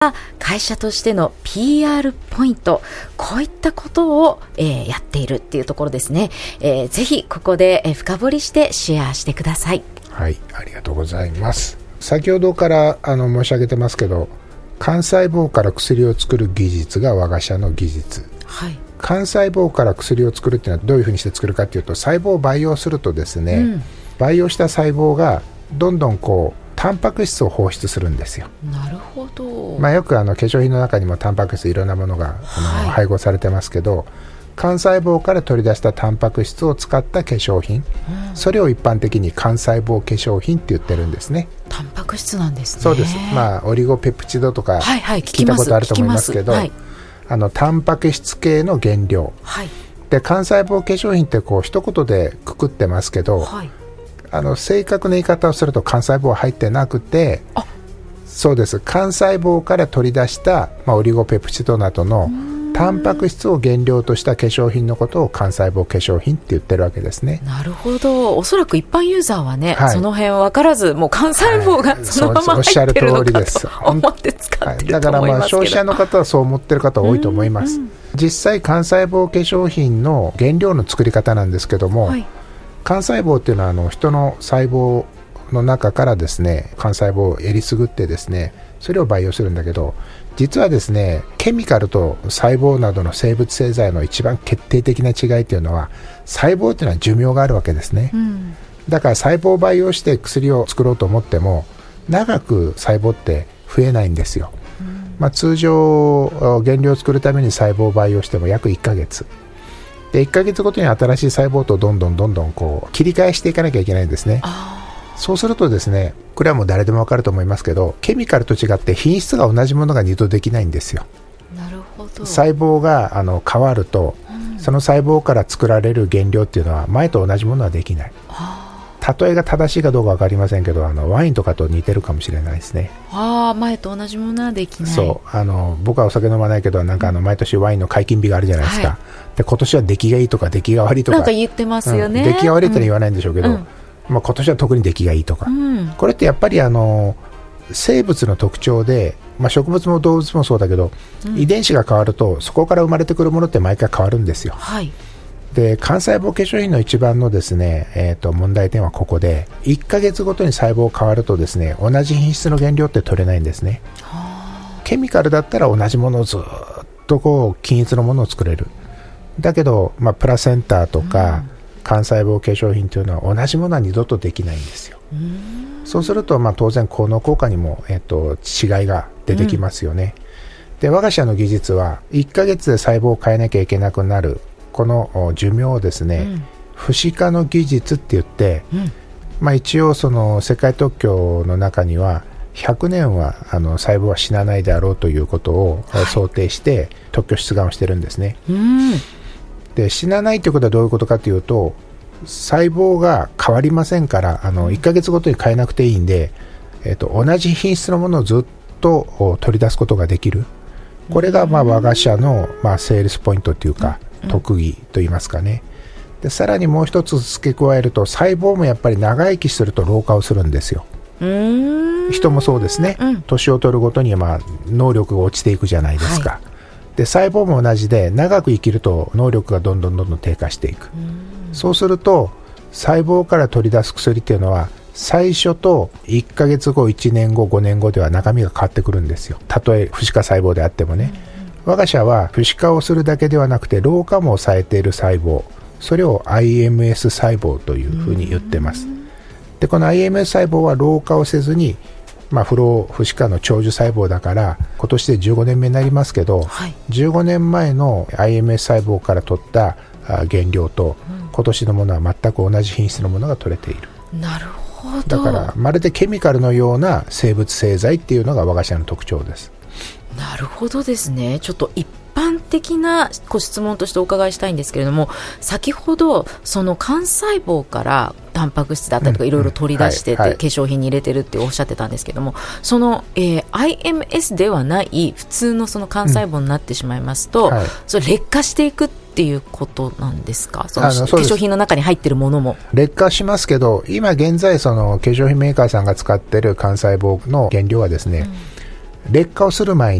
会社としての PR ポイント、こういったことを、やっているっていうところですね。ぜひここで、深掘りしてシェアしてください。 はい、ありがとうございます。先ほどから申し上げてますけど、幹細胞から薬を作る技術が我が社の技術、はい、幹細胞から薬を作るっていうのはどういうふうにして作るかっていうと、細胞を培養するとですね、培養した細胞がどんどんタンパク質を放出するんですよ。 なるほど。 よく化粧品の中にもタンパク質いろんなものが配合されてますけど、幹細胞から取り出したタンパク質を使った化粧品、それを一般的に幹細胞化粧品って言ってるんですね。 タンパク質なんですね。 そうです。オリゴペプチドとか聞いたことあると思いますけど、タンパク質系の原料、で幹細胞化粧品って一言でくくってますけど、正確な言い方をすると幹細胞は入ってなくて、そうです、幹細胞から取り出した、オリゴペプチドなどのタンパク質を原料とした化粧品のことを幹細胞化粧品って言ってるわけですね。 なるほど。おそらく一般ユーザーはね、その辺分からず、もう幹細胞がそのまま入ってるのかと思って使ってると思いますけど、だから消費者の方はそう思ってる方多いと思います。実際幹細胞化粧品の原料の作り方なんですけども、幹細胞っていうのは人の細胞の中からですね、幹細胞をえりすぐってですね、それを培養するんだけど、実はですね、ケミカルと細胞などの生物製剤の一番決定的な違いというのは、細胞というのは寿命があるわけですね。だから細胞を培養して薬を作ろうと思っても長く細胞って増えないんですよ。通常原料を作るために細胞を培養しても約1ヶ月で、1ヶ月ごとに新しい細胞とどんどん切り替えしていかなきゃいけないんですね。そうするとですね、これはもう誰でも分かると思いますけど、ケミカルと違って品質が同じものが二度できないんですよ。 なるほど。 細胞が変わると、その細胞から作られる原料っていうのは前と同じものはできない。例えが正しいかどうか分かりませんけど、ワインとかと似てるかもしれないですね。 前と同じものはできない。 そう僕はお酒飲まないけど、毎年ワインの解禁日があるじゃないですか。で今年は出来がいいとか出来が悪いとか言ってますよね。 出来が悪いってのは言わないんでしょうけど、今年は特に出来がいいとか、これってやっぱり生物の特徴で、植物も動物もそうだけど、遺伝子が変わるとそこから生まれてくるものって毎回変わるんですよ。で幹細胞化粧品の一番のですね、問題点はここで、1ヶ月ごとに細胞変わるとですね、同じ品質の原料って取れないんですね。ケミカルだったら同じものをずっと均一のものを作れる。だけど、プラセンタとか、幹細胞化粧品というのは同じものは二度とできないんですよ。そうすると、当然効能効果にも、違いが出てきますよね。で我が社の技術は1ヶ月で細胞を変えなきゃいけなくなるこの寿命をですね、不死化の技術って言って、一応その世界特許の中には100年は細胞は死なないであろうということを想定して特許出願をしてるんですね。で死なないということはどういうことかというと、細胞が変わりませんから1ヶ月ごとに変えなくていいんで、同じ品質のものをずっと取り出すことができる。これが我が社のセールスポイントというか特技といいますかね。でさらにもう一つ付け加えると、細胞もやっぱり長生きすると老化をするんですよ。人もそうですね。年を取るごとに能力が落ちていくじゃないですか。で細胞も同じで、長く生きると能力がどんどん低下していく。そうすると細胞から取り出す薬っていうのは、最初と1ヶ月後、1年後、5年後では中身が変わってくるんですよ。たとえ不死化細胞であってもね。我が社は不死化をするだけではなくて老化も抑えている細胞、それを iMS 細胞というふうに言ってます。でこの iMS 細胞は老化をせずに、不老不死化の長寿細胞だから、今年で15年目になりますけど、15年前の iMS 細胞から取った原料と、今年のものは全く同じ品質のものが取れている。 なるほど。 だからまるでケミカルのような生物製剤っていうのが我が社の特徴です。 なるほどですね。ちょっと一般的なご質問としてお伺いしたいんですけれども、先ほどその幹細胞からタンパク質だったりとかいろいろ取り出して化粧品に入れてるっておっしゃってたんですけども、その、IMS ではない普通のその幹細胞になってしまいますと、それ劣化していくっていうことなんですか？その化粧品の中に入ってるものも劣化しますけど、今現在その化粧品メーカーさんが使ってる幹細胞の原料はですね、 劣化をする前